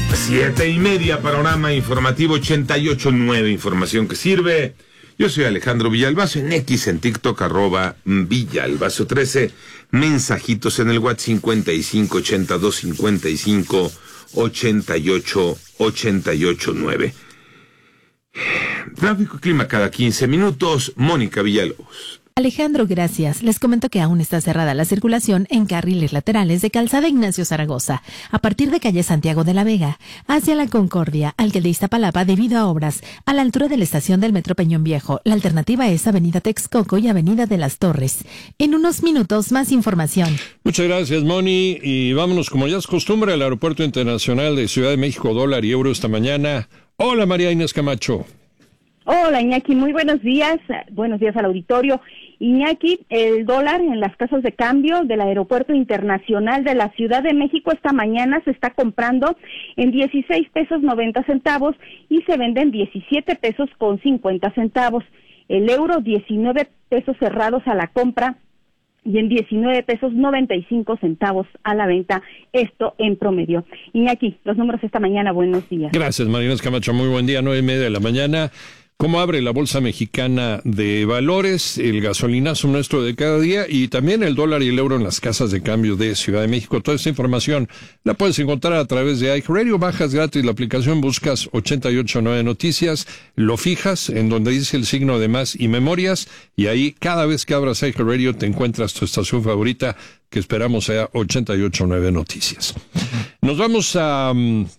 7:30, panorama informativo 88.9, información que sirve. Yo soy Alejandro Villalbazo, en X, en TikTok, @Villalbazo13, mensajitos en el WhatsApp 5582558889. Tráfico y clima cada 15 minutos, Mónica Villalobos. Alejandro, gracias. Les comento que aún está cerrada la circulación en carriles laterales de Calzada Ignacio Zaragoza, a partir de calle Santiago de la Vega, hacia la Concordia, al que de Iztapalapa, debido a obras, a la altura de la estación del Metro Peñón Viejo. La alternativa es Avenida Texcoco y Avenida de las Torres. En unos minutos, más información. Muchas gracias, Moni. Y vámonos, como ya es costumbre, al Aeropuerto Internacional de Ciudad de México, dólar y euro esta mañana. Hola, María Inés Camacho. Hola, Iñaki, muy buenos días. Buenos días al auditorio. Iñaki, el dólar en las casas de cambio del Aeropuerto Internacional de la Ciudad de México esta mañana se está comprando en 16 pesos 90 centavos y se vende en 17 pesos con 50 centavos. El euro, 19 pesos cerrados a la compra y en 19 pesos 95 centavos a la venta, esto en promedio. Iñaki, los números esta mañana, buenos días. Gracias, María Inés Camacho, muy buen día, 9:30 de la mañana. ¿Cómo abre la Bolsa Mexicana de Valores, el gasolinazo nuestro de cada día y también el dólar y el euro en las casas de cambio de Ciudad de México? Toda esta información la puedes encontrar a través de iHeartRadio. Bajas gratis la aplicación, buscas 889 Noticias, lo fijas en donde dice el signo de más y memorias y ahí cada vez que abras iHeartRadio te encuentras tu estación favorita, que esperamos sea 889 Noticias. Nos vamos a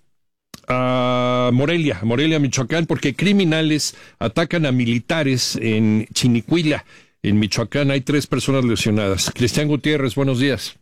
Morelia, Michoacán, porque criminales atacan a militares en Chinicuila, en Michoacán. Hay 3 personas lesionadas. Cristian Gutiérrez, buenos días.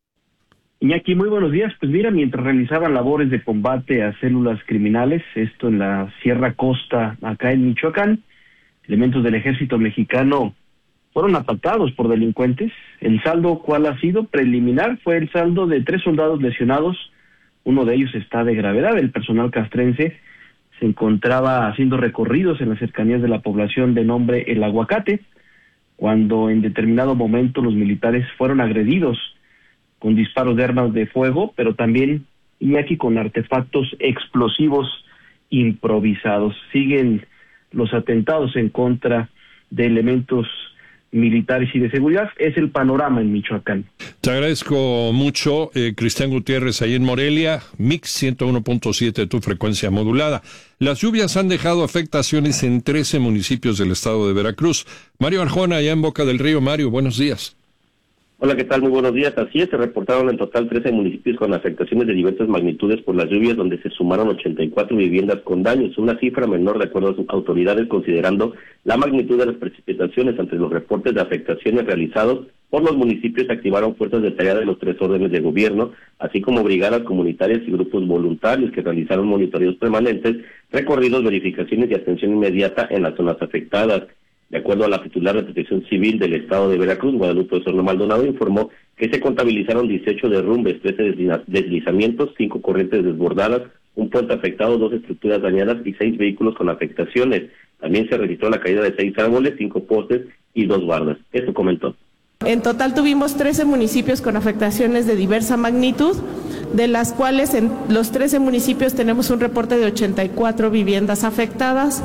Iñaki, muy buenos días. Pues mira, mientras realizaban labores de combate a células criminales, esto en la Sierra Costa, acá en Michoacán, elementos del ejército mexicano fueron atacados por delincuentes. El saldo, ¿cuál ha sido? Preliminar, fue el saldo de 3 soldados lesionados. Uno de ellos está de gravedad. El personal castrense se encontraba haciendo recorridos en las cercanías de la población de nombre El Aguacate, cuando en determinado momento los militares fueron agredidos con disparos de armas de fuego, pero también, Iñaki, con artefactos explosivos improvisados. Siguen los atentados en contra de elementos militares y de seguridad. Es el panorama en Michoacán. Te agradezco mucho, Cristian Gutiérrez, ahí en Morelia, Mix 101.7, tu frecuencia modulada. Las lluvias han dejado afectaciones en 13 municipios del estado de Veracruz. Mario Arjona, allá en Boca del Río. Mario, buenos días. Hola, ¿qué tal? Muy buenos días. Así es, se reportaron en total 13 municipios con afectaciones de diversas magnitudes por las lluvias, donde se sumaron 84 viviendas con daños, una cifra menor de acuerdo a sus autoridades, considerando la magnitud de las precipitaciones. Ante los reportes de afectaciones realizados por los municipios, se activaron fuerzas de tarea de los 3 órdenes de gobierno, así como brigadas comunitarias y grupos voluntarios que realizaron monitoreos permanentes, recorridos, verificaciones y atención inmediata en las zonas afectadas. De acuerdo a la titular de Protección Civil del Estado de Veracruz, Guadalupe Osorno Maldonado, informó que se contabilizaron 18 derrumbes, 13 deslizamientos, 5 corrientes desbordadas, un puente afectado, 2 estructuras dañadas y 6 vehículos con afectaciones. También se registró la caída de 6 árboles, 5 postes y 2 bardas. Esto comentó. En total tuvimos 13 municipios con afectaciones de diversa magnitud, de las cuales en los 13 municipios tenemos un reporte de 84 viviendas afectadas.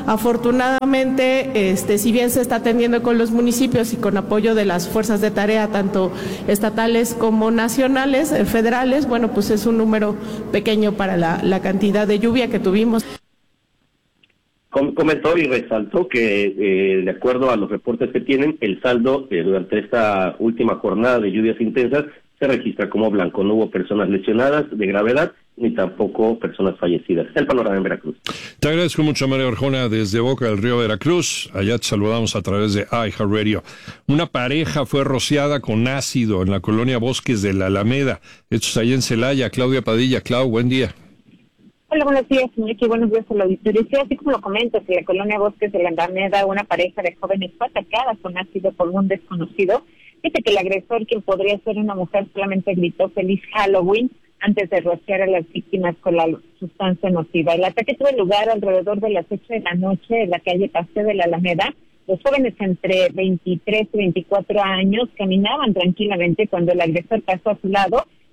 Afortunadamente, si bien se está atendiendo con los municipios y con apoyo de las fuerzas de tarea, tanto estatales como nacionales, federales, bueno, pues es un número pequeño para la cantidad de lluvia que tuvimos. Comentó y resaltó que, de acuerdo a los reportes que tienen, el saldo durante esta última jornada de lluvias intensas se registra como blanco. No hubo personas lesionadas de gravedad ni tampoco personas fallecidas. El panorama en Veracruz. Te agradezco mucho, María Arjona, desde Boca del Río, Veracruz. Allá te saludamos a través de iHeartRadio. Una pareja fue rociada con ácido en la colonia Bosques de la Alameda. Esto es allá en Celaya. Claudia Padilla. Clau, buen día. Hola, buenos días, señor. Buenos días a la auditoría. Sí, así como lo comentas, en la colonia Bosques de la Alameda, una pareja de jóvenes fue atacada con ácido por un desconocido. Dice que el agresor, quien podría ser una mujer, solamente gritó "Feliz Halloween" antes de rociar a las víctimas con la sustancia nociva. El ataque tuvo lugar alrededor de las 8 de la noche en la calle Paseo de la Alameda. Los jóvenes entre 23 y 24 años caminaban tranquilamente cuando el agresor pasó a su lado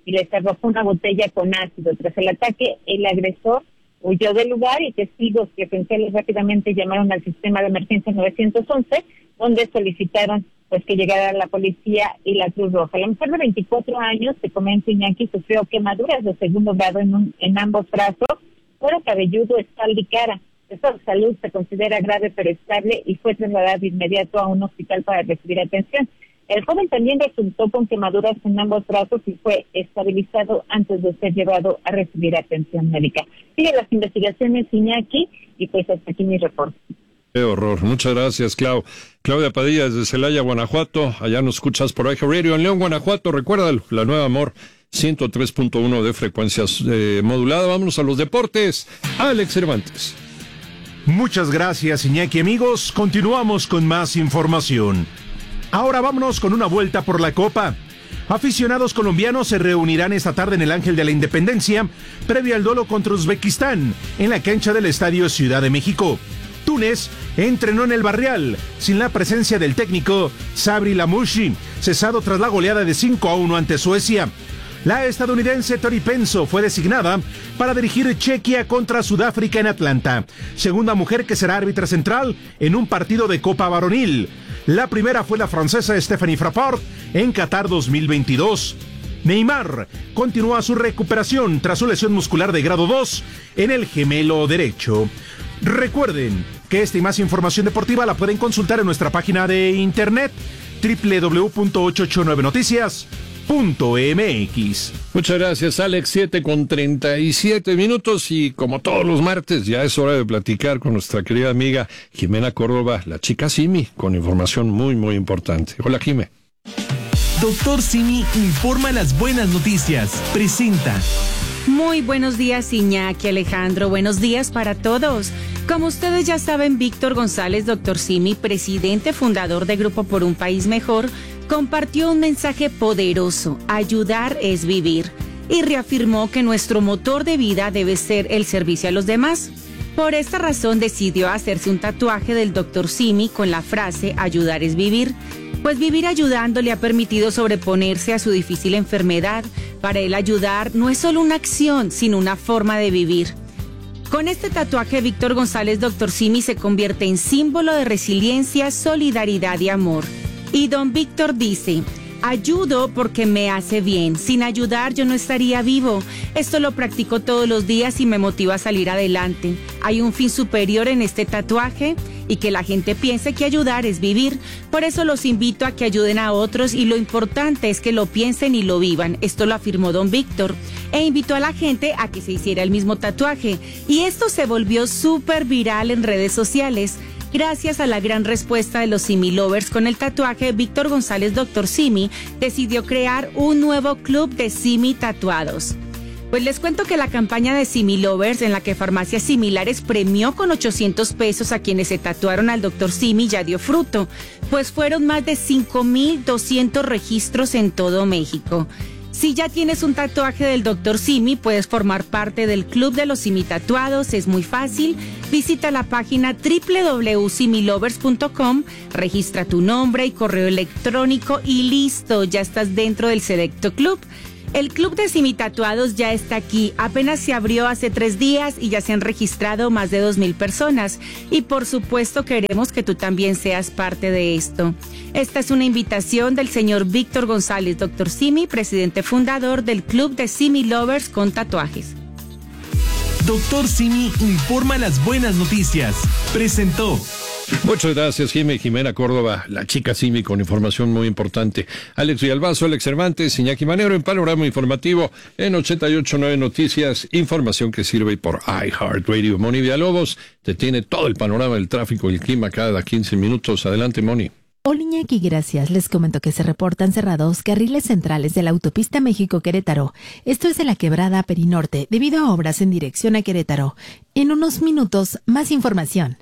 y les arrojó una botella con ácido. Tras el ataque, el agresor huyó del lugar y testigos presenciales rápidamente llamaron al sistema de emergencia 911, donde solicitaron pues que llegara la policía y la Cruz Roja. La mujer de 24 años, se comenta Iñaki, sufrió quemaduras de segundo grado en ambos brazos, cuero cabelludo, espalda y cara. Su estado de salud se considera grave pero estable y fue trasladada de inmediato a un hospital para recibir atención. El joven también resultó con quemaduras en ambos brazos y fue estabilizado antes de ser llevado a recibir atención médica. Sigue las investigaciones, Iñaki, y pues hasta aquí mi reporte. Qué horror. Muchas gracias, Claudia Padilla desde Celaya, Guanajuato. Allá nos escuchas por iHeart Radio. En León, Guanajuato, recuérdalo, la Nueva Amor, 103.1 de frecuencias modulada. Vámonos a los deportes. Alex Cervantes. Muchas gracias, Iñaki. Amigos, continuamos con más información. Ahora vámonos con una vuelta por la Copa. Aficionados colombianos se reunirán esta tarde en el Ángel de la Independencia, previo al duelo contra Uzbekistán, en la cancha del Estadio Ciudad de México. Túnez entrenó en el Barrial, sin la presencia del técnico Sabri Lamouchi, cesado tras la goleada de 5-1 ante Suecia. La estadounidense Tori Penso fue designada para dirigir Chequia contra Sudáfrica en Atlanta, segunda mujer que será árbitra central en un partido de Copa Varonil. La primera fue la francesa Stéphanie Frappart en Qatar 2022. Neymar continúa su recuperación tras su lesión muscular de grado 2 en el gemelo derecho. Recuerden que esta y más información deportiva la pueden consultar en nuestra página de internet www.889noticias.mx. Muchas gracias, Alex. 7:37 y como todos los martes ya es hora de platicar con nuestra querida amiga Jimena Córdoba, la chica Simi, con información muy, muy importante. Hola, Jime. Doctor Simi informa las buenas noticias. Presenta. Muy buenos días, Iñaki, Alejandro. Buenos días para todos. Como ustedes ya saben, Víctor González, Dr. Simi, presidente fundador de Grupo por un País Mejor, compartió un mensaje poderoso: ayudar es vivir, y reafirmó que nuestro motor de vida debe ser el servicio a los demás. Por esta razón decidió hacerse un tatuaje del Dr. Simi con la frase ayudar es vivir, pues vivir ayudando le ha permitido sobreponerse a su difícil enfermedad. Para él, ayudar no es solo una acción, sino una forma de vivir. Con este tatuaje, Víctor González, Dr. Simi, se convierte en símbolo de resiliencia, solidaridad y amor. Y don Víctor dice: ayudo porque me hace bien. Sin ayudar yo no estaría vivo. Esto lo practico todos los días y me motiva a salir adelante. Hay un fin superior en este tatuaje y que la gente piense que ayudar es vivir. Por eso los invito a que ayuden a otros y lo importante es que lo piensen y lo vivan. Esto lo afirmó don Víctor e invitó a la gente a que se hiciera el mismo tatuaje. Y esto se volvió súper viral en redes sociales. Gracias a la gran respuesta de los Simi Lovers con el tatuaje, Víctor González, Dr. Simi, decidió crear un nuevo club de Simi tatuados. Pues les cuento que la campaña de Simi Lovers, en la que Farmacias Similares premió con 800 pesos a quienes se tatuaron al Dr. Simi, ya dio fruto, pues fueron más de 5,200 registros en todo México. Si ya tienes un tatuaje del Dr. Simi, puedes formar parte del Club de los Simi Tatuados. Es muy fácil. Visita la página www.similovers.com, registra tu nombre y correo electrónico y listo, ya estás dentro del selecto club. El Club de Simi Tatuados ya está aquí. Apenas se abrió hace 3 días y ya se han registrado más de 2,000 personas. Y por supuesto queremos que tú también seas parte de esto. Esta es una invitación del señor Víctor González, Dr. Simi, presidente fundador del Club de Simi Lovers con tatuajes. Doctor Simi informa las buenas noticias. Presentó. Muchas gracias, Jimena Córdoba, la chica Simi, con información muy importante. Alex Villalbazo, Alex Cervantes, Iñaki Manero en Panorama Informativo en 88.9 Noticias, información que sirve por iHeart Radio. Moni Villalobos te tiene todo el panorama del tráfico y el clima cada 15 minutos. Adelante, Moni. Hola, Iñaki, gracias. Les comento que se reportan cerrados carriles centrales de la autopista México-Querétaro. Esto es en la quebrada Perinorte, debido a obras en dirección a Querétaro. En unos minutos, más información.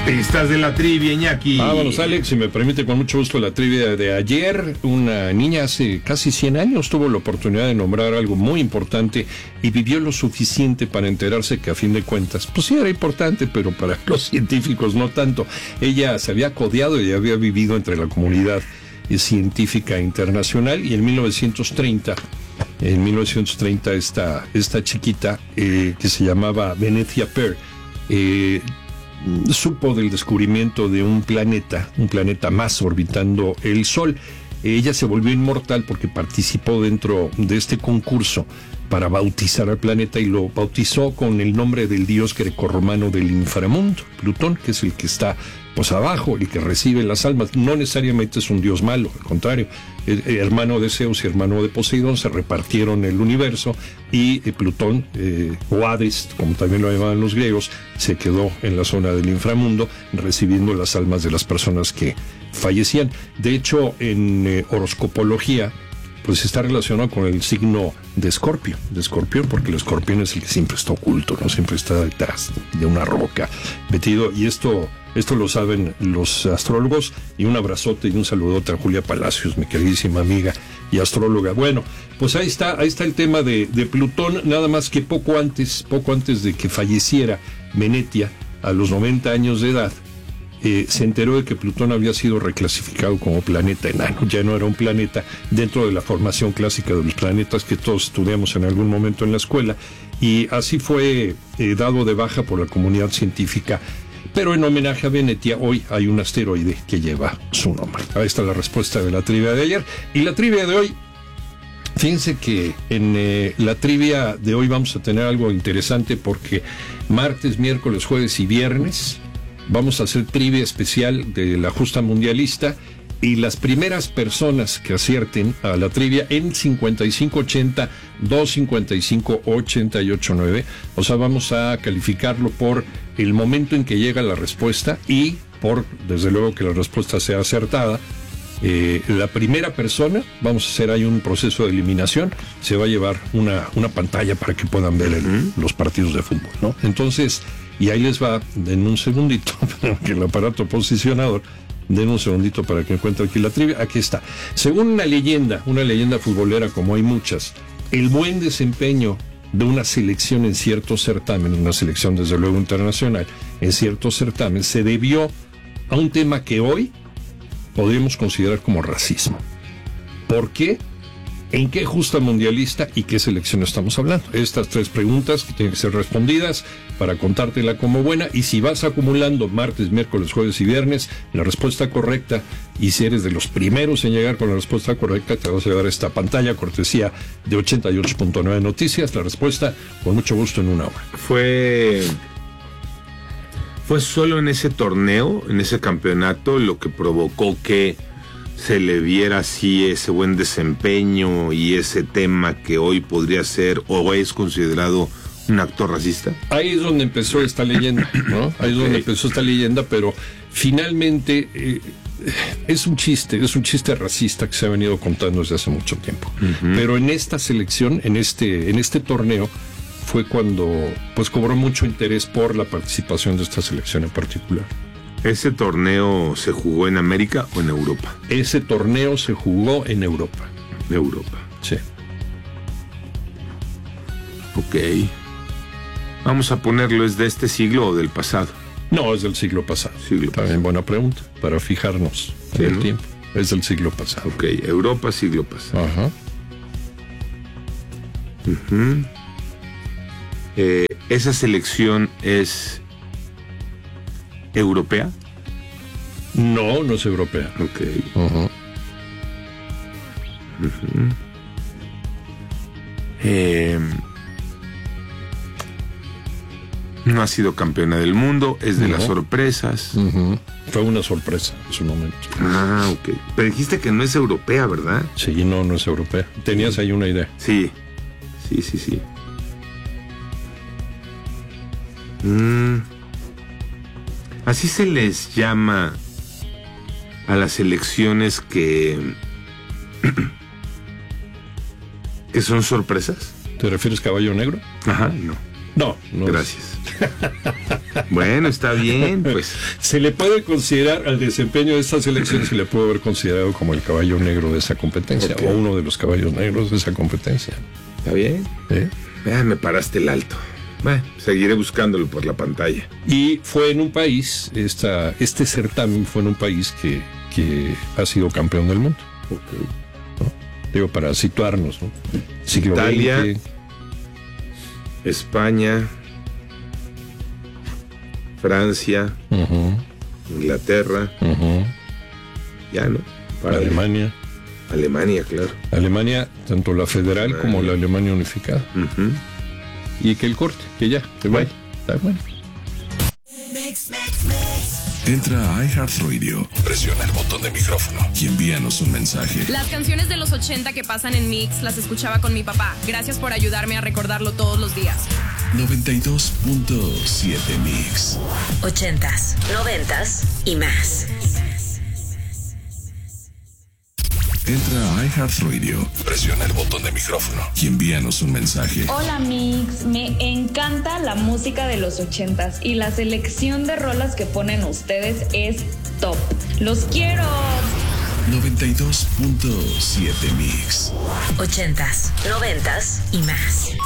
pistas de la trivia, Iñaki. Vámonos, Alex, si me permite, con mucho gusto la trivia de ayer. Una niña hace casi 100 años tuvo la oportunidad de nombrar algo muy importante y vivió lo suficiente para enterarse que a fin de cuentas, pues sí era importante, pero para los científicos no tanto. Ella se había codeado y había vivido entre la comunidad científica internacional, y en 1930 esta chiquita que se llamaba Venetia Pear supo del descubrimiento de un planeta más orbitando el Sol. Ella se volvió inmortal porque participó dentro de este concurso para bautizar al planeta, y lo bautizó con el nombre del dios grecorromano del inframundo, Plutón, que es el que está pues abajo, el que recibe las almas. No necesariamente es un dios malo, al contrario, hermano de Zeus y hermano de Poseidón, se repartieron el universo, y Plutón, o Hades, como también lo llamaban los griegos, se quedó en la zona del inframundo recibiendo las almas de las personas que fallecían. De hecho, en horoscopología, pues está relacionado con el signo de Escorpio, porque el escorpión es el que siempre está oculto, ¿no? Siempre está detrás de una roca metido, y esto lo saben los astrólogos. Y un abrazote y un saludote a Julia Palacios, mi queridísima amiga y astróloga. Bueno, pues ahí está el tema de Plutón, nada más que poco antes de que falleciera Venetia, a los 90 años de edad, se enteró de que Plutón había sido reclasificado como planeta enano. Ya no era un planeta dentro de la formación clásica de los planetas que todos estudiamos en algún momento en la escuela, y así fue dado de baja por la comunidad científica. Pero en homenaje a Venetia, hoy hay un asteroide que lleva su nombre. Ahí está la respuesta de la trivia de ayer. Y la trivia de hoy, fíjense que en la trivia de hoy vamos a tener algo interesante, porque martes, miércoles, jueves y viernes vamos a hacer trivia especial de la justa mundialista, y las primeras personas que acierten a la trivia en 5580-255-889, o sea, vamos a calificarlo por el momento en que llega la respuesta y por, desde luego, que la respuesta sea acertada. La primera persona, vamos a hacer ahí un proceso de eliminación, se va a llevar una pantalla para que puedan ver los partidos de fútbol, ¿no? Entonces, y ahí les va, en un segundito, que el aparato posicionador, den un segundito para que encuentre aquí la trivia. Aquí está. Según una leyenda futbolera, como hay muchas, el buen desempeño de una selección en cierto certamen, una selección desde luego internacional, en cierto certamen, se debió a un tema que hoy podríamos considerar como racismo. ¿Por qué? ¿En qué justa mundialista y qué selección estamos hablando? Estas tres preguntas que tienen que ser respondidas para contártela como buena, y si vas acumulando martes, miércoles, jueves y viernes la respuesta correcta, y si eres de los primeros en llegar con la respuesta correcta, te vas a llevar esta pantalla cortesía de 88.9 Noticias. La respuesta, con mucho gusto, en una hora. Fue solo en ese torneo, en ese campeonato, lo que provocó que se le viera así ese buen desempeño y ese tema que hoy podría ser o es considerado un acto racista. Ahí es donde empezó esta leyenda, ¿no? Ahí es donde empezó esta leyenda, pero finalmente es un chiste racista que se ha venido contando desde hace mucho tiempo. Pero en esta selección, en este torneo, fue cuando pues cobró mucho interés por la participación de esta selección en particular. ¿Ese torneo se jugó en América o en Europa? Ese torneo se jugó en Europa. En Europa. Sí. Ok. Vamos a ponerlo, ¿es de este siglo o del pasado? No, es del siglo pasado. También buena pregunta, para fijarnos en el tiempo. Es del siglo pasado. Ok, Europa, siglo pasado. Ajá. ¿Esa selección es europea? No, no es europea. Ok. No ha sido campeona del mundo, es de las sorpresas. Fue una sorpresa en su momento. Ah, ok. Pero dijiste que no es europea, ¿verdad? Sí, no es europea. Tenías ahí una idea. Sí. Así se les llama a las elecciones que son sorpresas. ¿Te refieres caballo negro? Ajá, no. No. Gracias. Bueno, está bien, pues. Se le puede considerar, al desempeño de esta selección, se le puede haber considerado como el caballo negro de esa competencia, o uno de los caballos negros de esa competencia. ¿Está bien? Me paraste el alto. Bueno, seguiré buscándolo por la pantalla. Y fue en un país, este certamen fue en un país que ha sido campeón del mundo. Okay. ¿No? Digo, para situarnos, ¿no? Siglo Italia, XX. España, Francia, Inglaterra, ya, ¿no? Alemania. Alemania, claro. Alemania, tanto la federal como la Alemania unificada. Y que el corte, que ya, se vaya. Está bueno. Entra a iHeartRadio, presiona el botón de micrófono y envíanos un mensaje. Las canciones de los 80 que pasan en Mix las escuchaba con mi papá. Gracias por ayudarme a recordarlo todos los días. 92.7 Mix. 80s, 90s y más. Entra a iHeartRadio, presiona el botón de micrófono y envíanos un mensaje. Hola Mix, me encanta la música de los 80s y la selección de rolas que ponen ustedes es top. ¡Los quiero! 92.7 Mix. 80s, 90s y más.